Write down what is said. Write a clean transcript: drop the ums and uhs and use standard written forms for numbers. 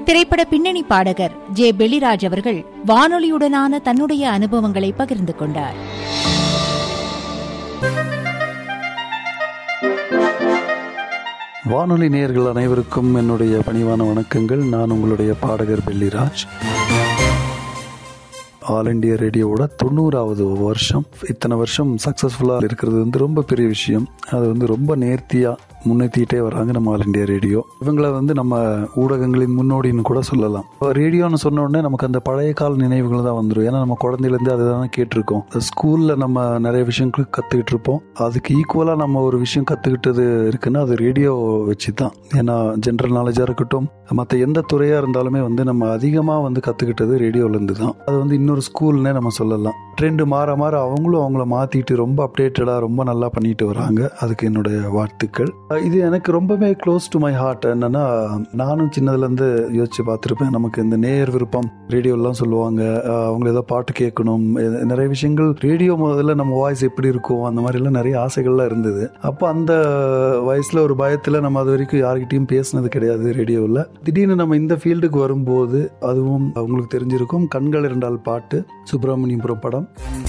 திரைப்பட பின்னணி பாடகர் ஜே பெல்லிராஜ் அவர்கள் வானொலியுடனான தன்னுடைய அனுபவங்களை பகிர்ந்து கொண்டார். வானொலி நேயர்கள் அனைவருக்கும் என்னுடைய பணிவான வணக்கங்கள். நான் உங்களுடைய பாடகர் பெல்லிராஜ். ஆல் இண்டியா ரேடியோவோட 90வது வருஷம். இத்தனை வருஷம் சக்ஸஸ்ஃபுல்லாக இருக்கிறது வந்து ரொம்ப பெரிய விஷயம். அது வந்து ரொம்ப நேர்த்தியாக முன்னேற்றிட்டே வராங்க நம்ம ஆல் இண்டியா ரேடியோ. இவங்களை வந்து நம்ம ஊடகங்களின் முன்னோடின்னு கூட சொல்லலாம். ரேடியோன்னு சொன்ன உடனே நமக்கு அந்த பழைய கால நினைவுகள் தான் வந்துடும். ஏன்னா நம்ம குழந்தையிலேருந்து அதை தானே கேட்டிருக்கோம். ஸ்கூலில் நம்ம நிறைய விஷயங்கள் கற்றுக்கிட்டு இருப்போம். அதுக்கு ஈக்குவலாக நம்ம ஒரு விஷயம் கற்றுக்கிட்டது இருக்குன்னா அது ரேடியோ வச்சு தான். ஏன்னா ஜென்ரல் நாலேஜாக இருக்கட்டும், மற்ற எந்த துறையாக இருந்தாலுமே வந்து நம்ம அதிகமாக வந்து கற்றுக்கிட்டது ரேடியோலேருந்து தான். அது வந்து இன்னொரு ஸ்கூல்னே நம்ம சொல்லலாம். ட்ரெண்டு மாற மாற அவங்களும் அவங்கள மாற்றிட்டு ரொம்ப அப்டேட்டடாக ரொம்ப நல்லா பண்ணிட்டு வராங்க. அதுக்கு என்னுடைய வாழ்த்துக்கள். இது எனக்கு ரொம்பவே க்ளோஸ் டு மை ஹார்ட். என்னன்னா, நானும் சின்னதுலேருந்து யோசிச்சு பார்த்துருப்பேன். நமக்கு இந்த நேயர் விருப்பம் ரேடியோலாம் சொல்லுவாங்க, அவங்க ஏதோ பாட்டு கேட்கணும், நிறைய விஷயங்கள் ரேடியோ முதல்ல நம்ம வாய்ஸ் எப்படி இருக்கும் அந்த மாதிரிலாம் நிறைய ஆசைகள்லாம் இருந்தது. அப்போ அந்த வயசில் ஒரு பயத்தில் நம்ம அது வரைக்கும் யார்கிட்டையும் பேசினது கிடையாது ரேடியோவில். திடீர்னு நம்ம இந்த ஃபீல்டுக்கு வரும்போது, அதுவும் உங்களுக்கு தெரிஞ்சிருக்கும், கண்கள் இரண்டால் பாட்டு, சுப்பிரமணியபுரம் படம்,